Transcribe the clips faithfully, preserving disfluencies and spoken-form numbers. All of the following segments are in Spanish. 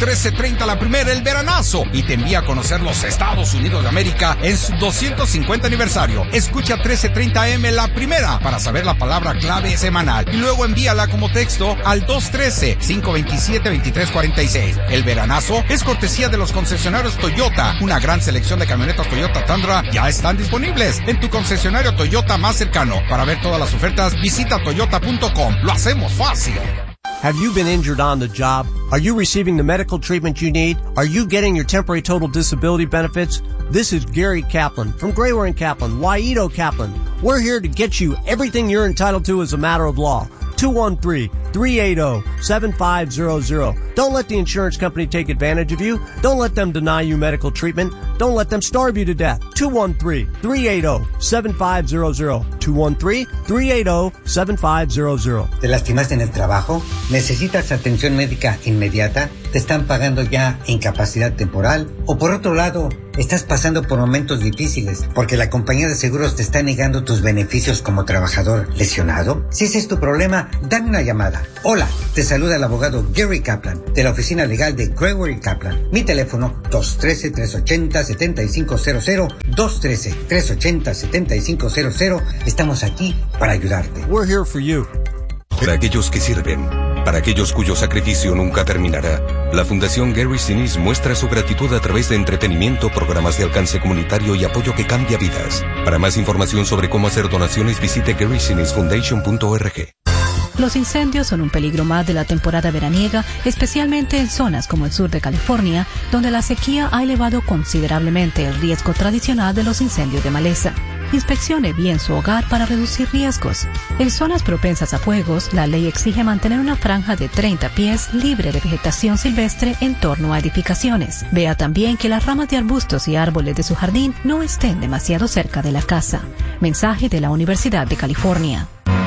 trece treinta la primera, el veranazo, y te envía a conocer los Estados Unidos de América en su doscientos cincuenta aniversario. Escucha trece treinta A M la primera para saber la palabra clave semanal y luego envíala como texto al dos uno tres, cinco dos siete, dos tres cuatro seis. El veranazo es cortesía de los concesionarios Toyota. Una gran selección de camionetas Toyota Tundra ya están disponibles en tu concesionario Toyota más cercano. Para ver todas las ofertas, visita toyota punto com. Lo hacemos fácil. Have you been injured on the job? Are you receiving the medical treatment you need? Are you getting your temporary total disability benefits? This is Gary Kaplan from Grayware and Kaplan, Waito Kaplan. We're here to get you everything you're entitled to as a matter of law. two one three, three eight zero, seven five zero zero. Don't let the insurance company take advantage of you. Don't let them deny you medical treatment. Don't let them starve you to death. two one three, three eight zero, seven five zero zero. two one three, three eight zero, seven five zero zero. ¿Te lastimaste en el trabajo? ¿Necesitas atención médica inmediata? ¿Te están pagando ya incapacidad temporal? O por otro lado, estás pasando por momentos difíciles porque la compañía de seguros te está negando tus beneficios como trabajador lesionado. Si ese es tu problema, dame una llamada. Hola, te saluda el abogado Gary Kaplan de la oficina legal de Grayware y Kaplan. Mi teléfono dos uno tres, tres ocho cero, siete cinco cero cero, dos uno tres, tres ocho cero, siete cinco cero cero. Estamos aquí para ayudarte. We're here for you. Para aquellos que sirven, para aquellos cuyo sacrificio nunca terminará, la Fundación Gary Sinise muestra su gratitud a través de entretenimiento, programas de alcance comunitario y apoyo que cambia vidas. Para más información sobre cómo hacer donaciones, visite gary sinise foundation punto org. Los incendios son un peligro más de la temporada veraniega, especialmente en zonas como el sur de California, donde la sequía ha elevado considerablemente el riesgo tradicional de los incendios de maleza. Inspeccione bien su hogar para reducir riesgos. En zonas propensas a fuegos, la ley exige mantener una franja de treinta pies libre de vegetación silvestre en torno a edificaciones. Vea también que las ramas de arbustos y árboles de su jardín no estén demasiado cerca de la casa. Mensaje de la Universidad de California.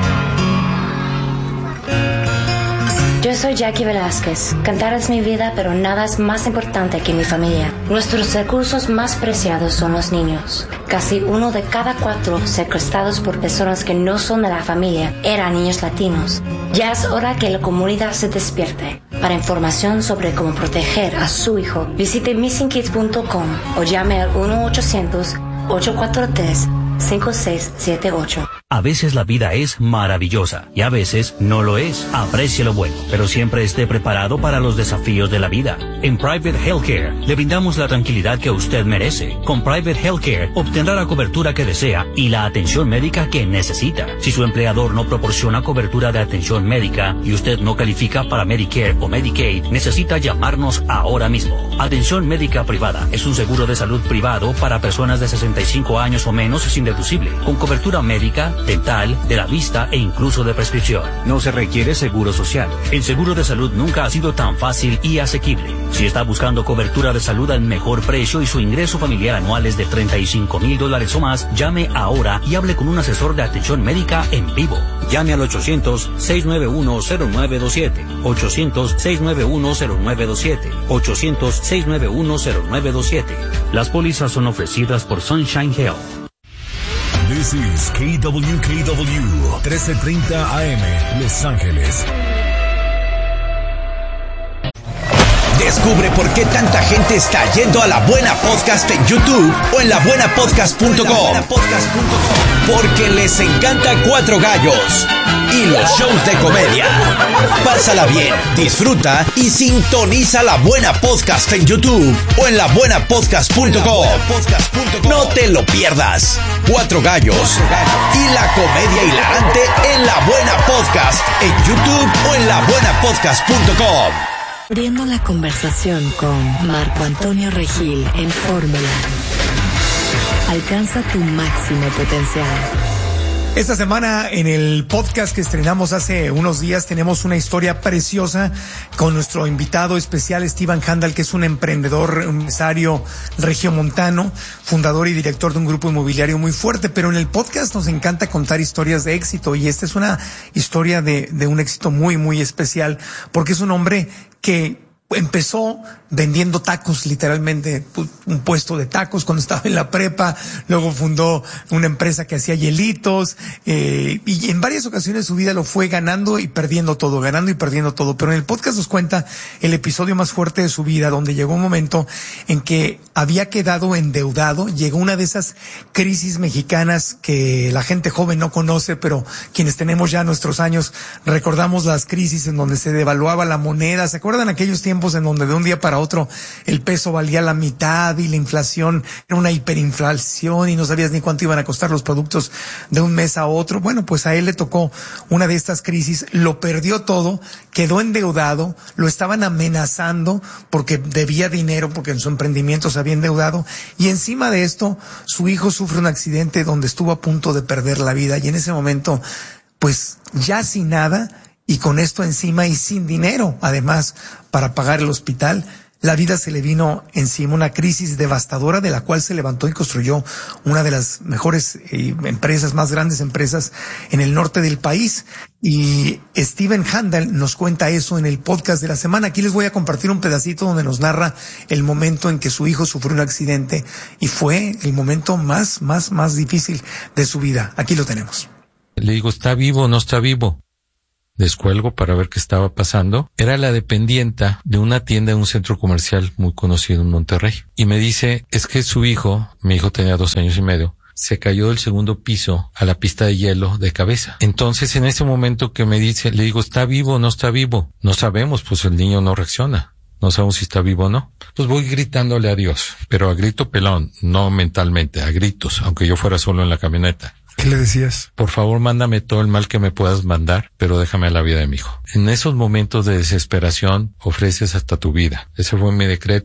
Yo soy Jackie Velázquez. Cantar es mi vida, pero nada es más importante que mi familia. Nuestros recursos más preciados son los niños. Casi uno de cada cuatro secuestrados por personas que no son de la familia eran niños latinos. Ya es hora que la comunidad se despierte. Para información sobre cómo proteger a su hijo, visite missing kids punto com o llame al uno ochocientos, ocho cuatro tres, cinco seis siete ocho. A veces la vida es maravillosa y a veces no lo es. Aprecie lo bueno, pero siempre esté preparado para los desafíos de la vida. En Private Healthcare le brindamos la tranquilidad que usted merece. Con Private Healthcare obtendrá la cobertura que desea y la atención médica que necesita. Si su empleador no proporciona cobertura de atención médica y usted no califica para Medicare o Medicaid, necesita llamarnos ahora mismo. Atención médica privada es un seguro de salud privado para personas de sesenta y cinco años o menos sin deducible, con cobertura médica, dental, de la vista e incluso de prescripción. No se requiere seguro social. El seguro de salud nunca ha sido tan fácil y asequible. Si está buscando cobertura de salud al mejor precio y su ingreso familiar anual es de treinta y cinco mil dólares o más, llame ahora y hable con un asesor de atención médica en vivo. Llame al ochocientos, seis nueve uno, cero nueve dos siete, ochocientos, seis nueve uno, cero nueve dos siete, ochocientos, seis nueve uno, cero nueve dos siete. Las pólizas son ofrecidas por Sunshine Health. This is K W K W, trece treinta A M, Los Ángeles. Descubre por qué tanta gente está yendo a La Buena Podcast en YouTube o en la buena podcast punto com. Porque les encanta Cuatro Gallos y los shows de comedia. Pásala bien, disfruta y sintoniza La Buena Podcast en YouTube o en la buena podcast punto com. No te lo pierdas. Cuatro Gallos y la comedia hilarante en La Buena Podcast en YouTube o en la buena podcast punto com. Abriendo la conversación con Marco Antonio Regil en Fórmula. Alcanza tu máximo potencial. Esta semana en el podcast que estrenamos hace unos días tenemos una historia preciosa con nuestro invitado especial Steven Handal, que es un emprendedor, un empresario regiomontano, fundador y director de un grupo inmobiliario muy fuerte, pero en el podcast nos encanta contar historias de éxito y esta es una historia de, de un éxito muy, muy especial porque es un hombre que empezó vendiendo tacos, literalmente un puesto de tacos cuando estaba en la prepa. Luego fundó una empresa que hacía hielitos, eh, y en varias ocasiones su vida lo fue ganando y perdiendo todo, ganando y perdiendo todo. Pero en el podcast nos cuenta el episodio más fuerte de su vida, donde llegó un momento en que había quedado endeudado. Llegó una de esas crisis mexicanas que la gente joven no conoce, pero quienes tenemos ya nuestros años recordamos las crisis en donde se devaluaba la moneda. ¿Se acuerdan aquellos tiempos en donde de un día para otro el peso valía la mitad y la inflación era una hiperinflación y no sabías ni cuánto iban a costar los productos de un mes a otro? Bueno, pues a él le tocó una de estas crisis, lo perdió todo, quedó endeudado, lo estaban amenazando porque debía dinero, porque en su emprendimiento se había endeudado, y encima de esto su hijo sufre un accidente donde estuvo a punto de perder la vida, y en ese momento, pues ya sin nada, y con esto encima y sin dinero, además, para pagar el hospital, la vida se le vino encima, una crisis devastadora de la cual se levantó y construyó una de las mejores eh, empresas, más grandes empresas en el norte del país. Y Stephen Handel nos cuenta eso en el podcast de la semana. Aquí les voy a compartir un pedacito donde nos narra el momento en que su hijo sufrió un accidente y fue el momento más, más, más difícil de su vida. Aquí lo tenemos. Le digo, ¿está vivo o no está vivo? Descuelgo para ver qué estaba pasando. Era la dependienta de una tienda de un centro comercial muy conocido en Monterrey. Y me dice, es que su hijo, mi hijo tenía dos años y medio, se cayó del segundo piso a la pista de hielo de cabeza. Entonces, en ese momento que me dice, le digo, ¿está vivo o no está vivo? No sabemos, pues el niño no reacciona. No sabemos si está vivo o no. Pues voy gritándole a Dios, pero a grito pelón, no mentalmente, a gritos, aunque yo fuera solo en la camioneta. ¿Qué le decías? Por favor, mándame todo el mal que me puedas mandar, pero déjame la vida de mi hijo. En esos momentos de desesperación, ofreces hasta tu vida. Ese fue mi decreto.